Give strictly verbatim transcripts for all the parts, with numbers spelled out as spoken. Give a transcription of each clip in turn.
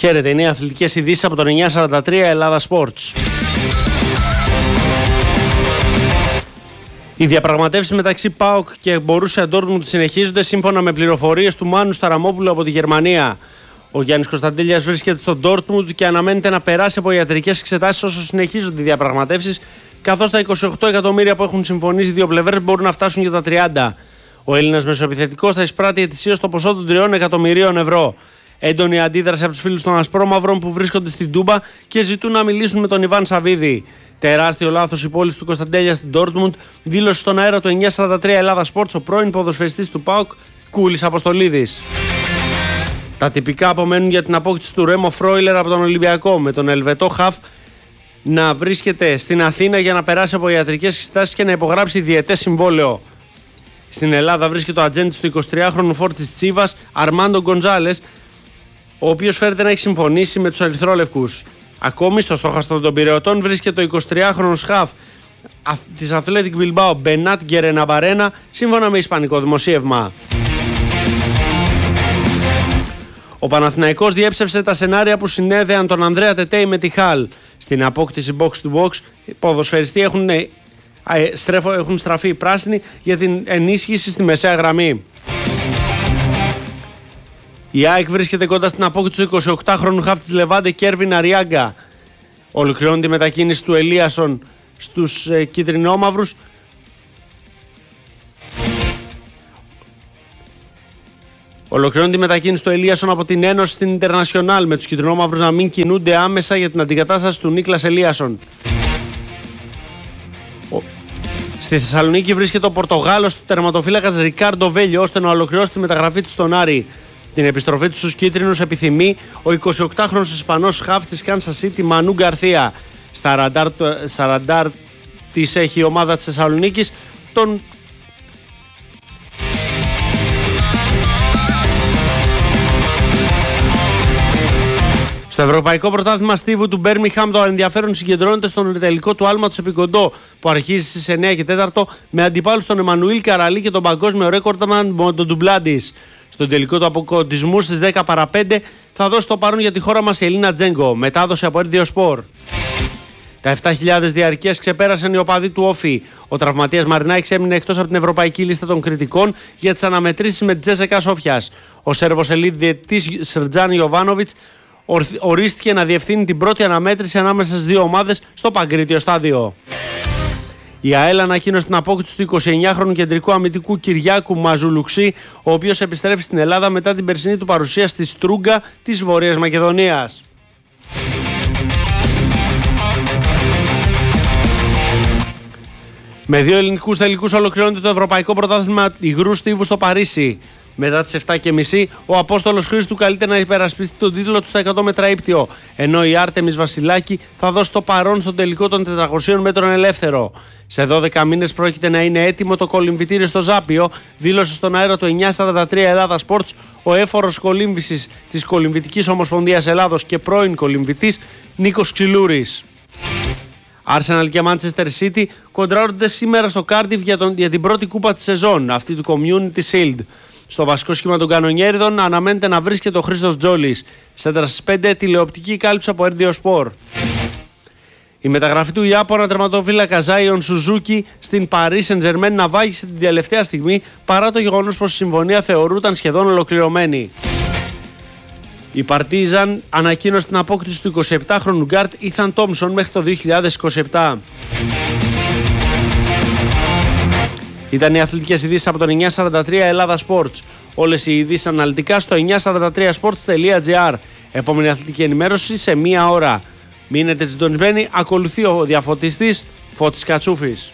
Χαίρετε, είναι οι αθλητικές ειδήσεις από τον εννιακόσια σαράντα τρία Ελλάδα Sports. Οι διαπραγματεύσεις μεταξύ ΠΑΟΚ και Μπορούσια Ντόρτμουντ συνεχίζονται σύμφωνα με πληροφορίες του Μάνου Σταραμόπουλου από τη Γερμανία. Ο Γιάννης Κωνσταντέλιας βρίσκεται στο Ντόρτμουντ και αναμένεται να περάσει από ιατρικές εξετάσεις όσο συνεχίζονται οι διαπραγματεύσεις, καθώς τα είκοσι οκτώ εκατομμύρια που έχουν συμφωνήσει οι δύο πλευρές μπορούν να φτάσουν για τα τριάντα. Ο Έλληνας μεσοεπιθετικός θα εισπράττει ετησίως το ποσό των τριών εκατομμυρίων ευρώ. Έντονη αντίδραση από τους φίλους των Ασπρόμαυρων που βρίσκονται στην Τούμπα και ζητούν να μιλήσουν με τον Ιβάν Σαββίδη. Τεράστιο λάθος η πόλη του Κωνσταντέλια στην Ντόρτμουντ, δήλωσε στον αέρα του εννιακόσια σαράντα τρία Ελλάδα Sports ο πρώην ποδοσφαιριστής του ΠΑΟΚ Κούλης Αποστολίδης. Τα τυπικά απομένουν για την απόκτηση του Ρέμο Φρόιλερ από τον Ολυμπιακό, με τον Ελβετό Χαφ να βρίσκεται στην Αθήνα για να περάσει από ιατρικές εξετάσεις και να υπογράψει διετές συμβόλαιο. Στην Ελλάδα βρίσκεται ο ατζέντης του εικοσιτριάχρονου φόρτης Τσίβας, Αρμάντο Γκοντζάλες, ο οποίος φέρεται να έχει συμφωνήσει με τους Ερυθρόλευκους. Ακόμη στο στόχαστρο των Πειραιωτών βρίσκεται ο εικοσιτριάχρονος Χαφ της Athletic Bilbao, Μπενάτ Γκερεναμπαρένα, σύμφωνα με ισπανικό δημοσίευμα. Ο Παναθηναϊκός διέψευσε τα σενάρια που συνέδεαν τον Ανδρέα Τετέι με τη Χαλ. Στην απόκτηση box to box, οι ποδοσφαιριστές έχουν, έχουν στραφεί πράσινοι για την ενίσχυση στη μεσαία γραμμή. Η ΑΕΚ βρίσκεται κοντά στην απόκτηση του εικοσιοκτάχρονου χαφ της Λεβάντε Κέρβιν Αριάγκα. Ολοκληρώνει τη μετακίνηση του Ελίασον στους ε, κίτρινόμαυρους. Ολοκληρώνει τη μετακίνηση του Ελίασον από την Ένωση στην Ιντερνασιονάλ, με τους κυτρινόμαυρους να μην κινούνται άμεσα για την αντικατάσταση του Νίκλας Ελίασον. Στη Θεσσαλονίκη βρίσκεται ο Πορτογάλος του τερματοφύλακας Ρικάρντο Βέλιο, ώστε να ολοκληρώσει τη μεταγραφή του στον Άρη. Την επιστροφή του στους κίτρινους επιθυμεί ο εικοσιοκτάχρονος Ισπανός χαφ της Kansas City Μανού Γκαρθία. Στα ραντάρ, στα ραντάρ της έχει η ομάδα της Θεσσαλονίκης τον Στο Ευρωπαϊκό Πρωτάθλημα Στίβου του Μπέρμιχαμ το ενδιαφέρον συγκεντρώνεται στον τελικό του άλματος επί κοντό, που αρχίζει στις εννιά και τέσσερα με αντιπάλους τον Εμμανουήλ Καραλή και τον παγκόσμιο ρέκορντμαν τον Ντουμπλάντης. Στον τελικό του αποκοντισμού στις δέκα παρά πέντε θα δώσει το παρόν για τη χώρα μας η Ελίνα Τζέγκο, μετάδοση από Έρδιο Σπορ. Τα επτά χιλιάδες διαρκείας ξεπέρασαν οι οπαδοί του Όφη. Ο τραυματίας Μαρινάκης έμεινε εκτός από την ευρωπαϊκή λίστα των κριτικών για τις αναμετρήσεις με τη Τζέσσεκα Σόφιας. Ο Σέρβος ελίτ διαιτητής Σερτζάν Ιοβάνοβιτς ορίστηκε να διευθύνει την πρώτη αναμέτρηση ανάμεσα στις δύο ομάδες στο Παγκρίτιο στάδιο. Η ΑΕΛ ανακοίνωσε την απόκτηση του εικοσιεννιάχρονου κεντρικού αμυντικού Κυριάκου Μαζουλουξή, ο οποίος επιστρέφει στην Ελλάδα μετά την περσινή του παρουσία στη Στρούγκα της Βόρειας Μακεδονίας. Με δύο ελληνικούς τελικούς ολοκληρώνεται το Ευρωπαϊκό Πρωτάθλημα υγρού στίβου στο Παρίσι. Μετά τις επτά και μισή, ο Απόστολος Χρήστου καλείται να υπερασπιστεί τον τίτλο του στα εκατό μέτρα ύπτιο, ενώ η Άρτεμις Βασιλάκη θα δώσει το παρόν στον τελικό των τετρακοσίων μέτρων ελεύθερο. Σε δώδεκα μήνες πρόκειται να είναι έτοιμο το κολυμβητήριο στο Ζάπιο, δήλωσε στον αέρα του εννιακόσια σαράντα τρία Ελλάδα Sports ο έφορος κολύμβησης της Κολυμβητικής Ομοσπονδίας Ελλάδος και πρώην κολυμβητής Νίκος Ξυλούρης. Arsenal και Manchester City κοντράρονται σήμερα στο Cardiff για, τον, για την πρώτη κούπα της σεζόν, αυτή του Community Shield. Στο βασικό σχήμα των κανονιέριδων αναμένεται να βρίσκεται ο Χρήστος Τζόλης. Σέντρα στις πέντε, τηλεοπτική κάλυψη από Έρδιο Σπορ. Η μεταγραφή του Ιάπωνα τερματοφύλακα Ζάιον Σουζούκι στην Paris Saint-Germain ναυάγησε την τελευταία στιγμή, παρά το γεγονός πως η συμφωνία θεωρούταν σχεδόν ολοκληρωμένη. Η Παρτίζαν ανακοίνωσε την απόκτηση του εικοσιεπτάχρονου γκάρτ Ήθαν Τόμσον μέχρι το δύο χιλιάδες είκοσι επτά. Ήταν οι αθλητικές ειδήσεις από τον εννιακόσια σαράντα τρία Ελλάδα Sports. Όλες οι ειδήσεις αναλυτικά στο εννιακόσια σαράντα τρία sports τελεία gr. Επόμενη αθλητική ενημέρωση σε μία ώρα. Μείνετε συντονισμένοι, ακολουθεί ο διαφωτιστής Φώτης Κατσούφης.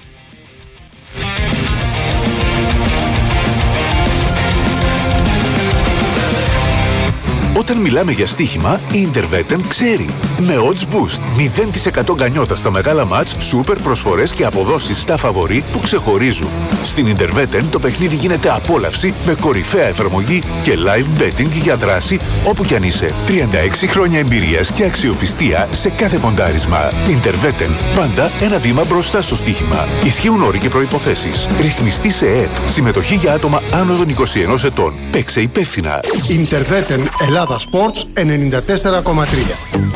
Όταν μιλάμε για στοίχημα, η Interveten ξέρει. Με odds boost, μηδέν τοις εκατό γκανιότα στα μεγάλα μάτς, σούπερ προσφορές και αποδόσεις στα φαβορί που ξεχωρίζουν. Στην Interveten το παιχνίδι γίνεται απόλαυση με κορυφαία εφαρμογή και live betting για δράση όπου κι αν είσαι. τριάντα έξι χρόνια εμπειρίας και αξιοπιστία σε κάθε ποντάρισμα. Interveten, πάντα ένα βήμα μπροστά στο στοίχημα. Ισχύουν όροι και προϋποθέσεις. Ρυθμιστή σε ΕΕΠ. Συμμετοχή για άτομα άνω των είκοσι ενός ετών. Παίξε υπεύθυνα. Interveten Ελλάδα Ελλάδα Sports ενενήντα τέσσερα κόμμα τρία.